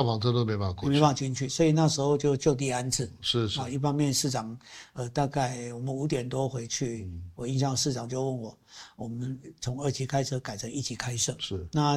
防车都没办法过去， 没办法进去，所以那时候就就地安置。 是一方面市长大概我们5点多回去，我印象市长就问我们从2级开设改成1级开设， 是。 那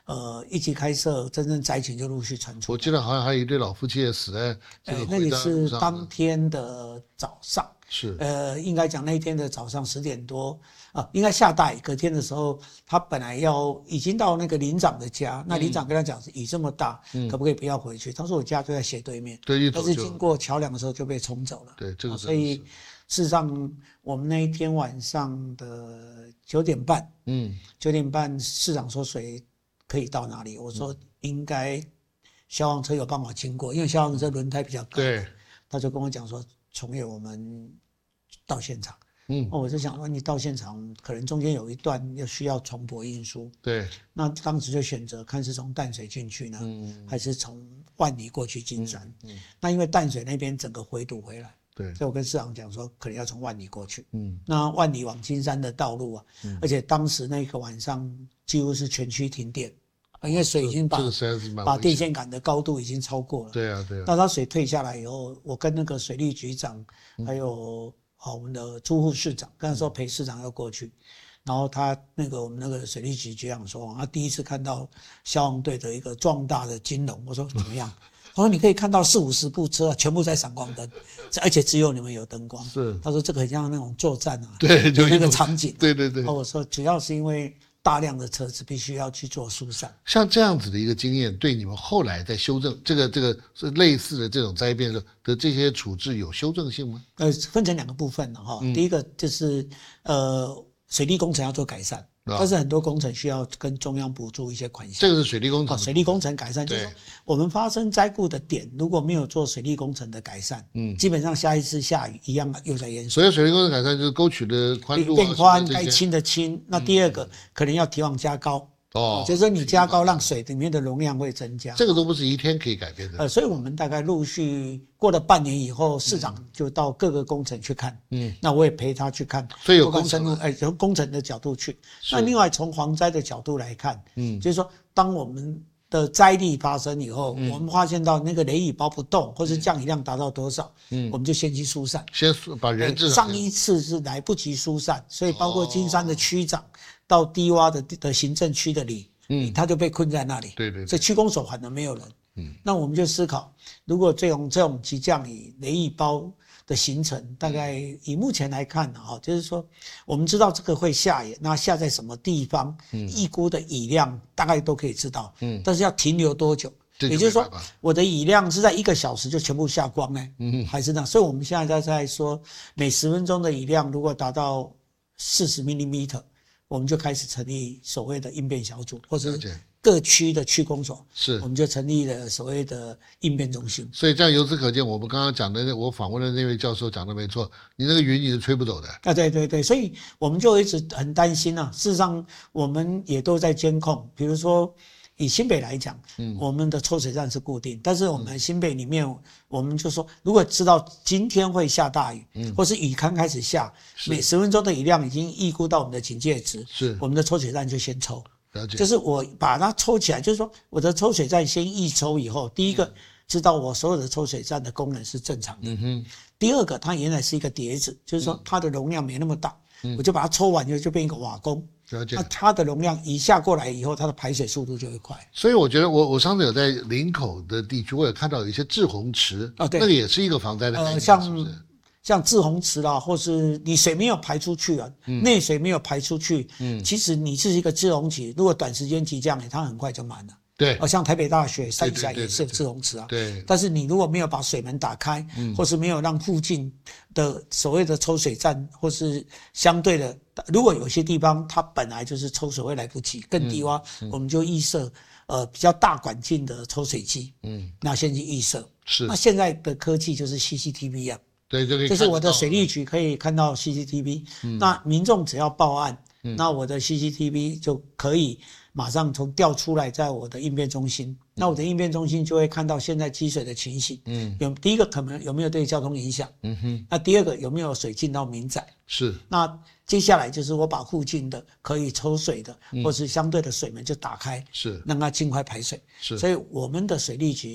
1级开设真正灾情就陆续传出。 我记得好像还有一对老夫妻也死在这个那里是上当天的早上。 是应该讲那一天的早上10点多应该下大雨。隔天的时候，他本来已经到那个林长的家，那林长跟他讲雨这么大，可不可以不要回去？他说我家就在斜对面， 对， 但是经过桥梁的时候就被冲走了。 对，这个所以事实上我们那一天晚上的9点半，9点半市长说水可以到哪里？我说应该消防车有办法经过，因为消防车轮胎比较高。 对， 他就跟我讲说，崇越我们到现场。我就想说，你到现场可能中间有一段需要重驳运输。 对， 那当时就选择看是从淡水进去呢，还是从万里过去金山。那因为淡水那边整个回堵回来， 对， 所以我跟市长讲说，可能要从万里过去。那万里往金山的道路啊，而且当时那个晚上几乎是全区停电。因为水已经把电线杆的高度已经超过了。 对啊，对啊。 那它水退下来以后，我跟那个水利局长，还有我们的朱副市长，跟他说裴市长要过去，然后我们那个水利局局长说，他第一次看到消防队的一个壮大的金龙。我说怎么样？他说你可以看到40-50部车全部在闪光灯，而且只有你们有灯光。 是， 他说这个很像那种作战啊， 对，就那个场景。 对对对。 我说主要是因为大量的车子必须要去做疏散。 像这样子的一个经验，对你们后来在修正这个是类似的这种灾变的这些处置有修正性吗？ 分成2个部分了哈。第一个就是水利工程要做改善，但是很多工程需要跟中央补助一些款项。 这个是水利工程。 水利工程改善就是说，我们发生灾故的点如果没有做水利工程的改善，基本上下一次下雨一样又在淹水。 所以水利工程改善就是沟渠的宽度变宽，该清的清。那第二个可能要堤防加高。就是说你加高，让水里面的容量会增加。 这个都不是一天可以改变的。 所以我们大概陆续过了半年以后，市长就到各个工程去看。那我也陪他去看。 所以有工程从工程的角度去。那另外从防灾的角度来看，就是说当我们的灾力发生以后，我们发现到那个雷雨包不动，或是降雨量达到多少，我们就先去疏散。 先把人质。 上一次是来不及疏散，所以包括金山的区长到低洼的行政区的里，他就被困在那里。 对对。 所以区公所反而没有人。那我们就思考，如果这种急降雨雷雨包的形成，大概以目前来看就是说我们知道这个会下雨，那下在什么地方，预估的雨量大概都可以知道。但是要停留多久？也就是说，我的雨量是在1个小时就全部下光呢？还是那？所以我们现在在说，每10分钟的雨量如果达到40 mm，我们就开始成立所谓的应变小组，或者各区的区公所，我们就成立了所谓的应变中心。 所以这样由此可见，我们刚刚讲的，我访问的那位教授讲的没错，你那个云你是吹不走的。 对对对，所以我们就一直很担心啊。事实上，我们也都在监控，比如说以新北来讲，我们的抽水站是固定，但是我们新北里面，我们就说，如果知道今天会下大雨，或是雨刚开始下，每10分钟的雨量已经预估到我们的警戒值，我们的抽水站就先抽。就是我把它抽起来，就是说我的抽水站先预抽以后，第一个知道我所有的抽水站的功能是正常的。第二个，它原来是一个碟子，就是说它的容量没那么大，我就把它抽完以后就变一个瓦工。那它的容量一下过来以后，它的排水速度就会快。 所以我觉得我上次有在林口的地区，我有看到有一些滞洪池，那个也是一个防灾的概念，是不是？ 像滞洪池啦，或是你水没有排出去啊，内水没有排出去，其实你是一个滞洪池，如果短时间急降雨，它很快就满了。 对， 像台北大学三峡也是有滞洪池啊。 对。 但是你如果没有把水门打开，或是没有让附近的所谓的抽水站，或是相对的，如果有些地方它本来就是抽水会来不及，更低洼，我们就预设比较大管径的抽水机，那先去预设。是。那现在的科技就是 CCTV 啊。 对， 就是我的水利局可以看到 CCTV，那民众只要报案，那我的 CCTV 就可以马上从调出来，在我的应变中心，那我的应变中心就会看到现在积水的情形，第一个可能有没有对交通影响，那第二个有没有水进到民宅，是，那接下来就是我把附近的可以抽水的，或是相对的水门就打开，是，让它尽快排水，是，所以我们的水利局